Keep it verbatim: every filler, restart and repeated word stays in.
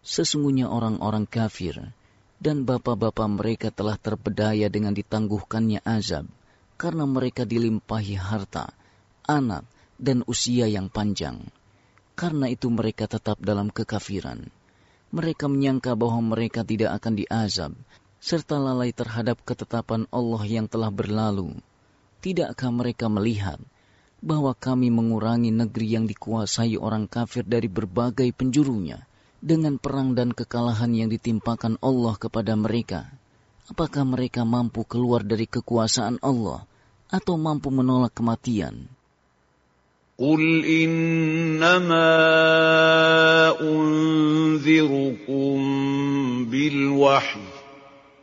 Sesungguhnya orang-orang kafir dan bapak-bapak mereka telah terpedaya dengan ditangguhkannya azab, karena mereka dilimpahi harta, anak, dan usia yang panjang. Karena itu mereka tetap dalam kekafiran. Mereka menyangka bahwa mereka tidak akan diazab, serta lalai terhadap ketetapan Allah yang telah berlalu. Tidakkah mereka melihat bahwa kami mengurangi negeri yang dikuasai orang kafir dari berbagai penjurunya dengan perang dan kekalahan yang ditimpakan Allah kepada mereka? Apakah mereka mampu keluar dari kekuasaan Allah atau mampu menolak kematian? Qul innama unzirukum bil wahyi